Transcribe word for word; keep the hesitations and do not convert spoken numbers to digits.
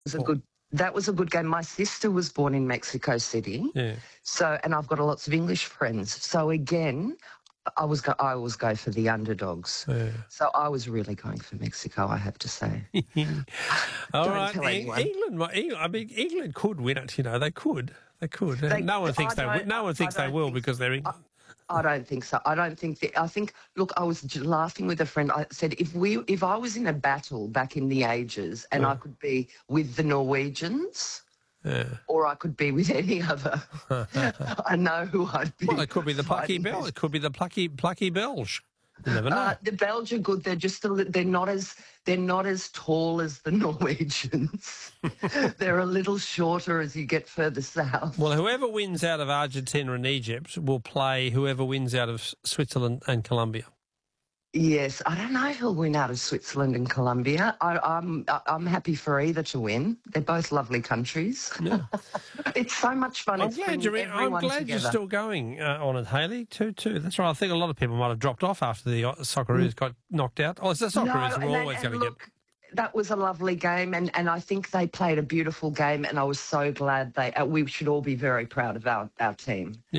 was a good that was a good game. My sister was born in Mexico City, Yeah. so and I've got lots of English friends. So again, I was go, I always go for the underdogs. Yeah. So I was really going for Mexico, I have to say. All Don't right, tell Eng- anyone. England. might- Eng- I mean, England could win it. You know, they could. They could. They- no one thinks I they. Will. don't- No one I thinks they don't will think because so. they're England. I don't think so. I don't think that. I think. Look, I was j- laughing with a friend. I said, if we, if I was in a battle back in the ages, and I could be with the Norwegians, Yeah. or I could be with any other, I know who I'd be. Well, it could be the plucky fighting Bel. with. It could be the plucky plucky Belge. You never know. Uh, the Belgians are good. They're just a li- they're not as they're not as tall as the Norwegians. They're a little shorter as you get further south. Well, whoever wins out of Argentina and Egypt will play whoever wins out of Switzerland and Colombia. Yes, I don't know who'll win out of Switzerland and Colombia. I, I'm I- I'm happy for either to win. They're both lovely countries. Yeah. It's so much fun. I'm It's glad bringing you're. In, I'm everyone glad together. you're still going uh, on it, Hayley. Too, too. That's right. I think a lot of people might have dropped off after the uh, Socceroos got knocked out. Oh, it's the Socceroos. and We're then- always and going to get. look, that was a lovely game, and, and I think they played a beautiful game, and I was so glad they. Uh, we should all be very proud of our, our team. Yeah.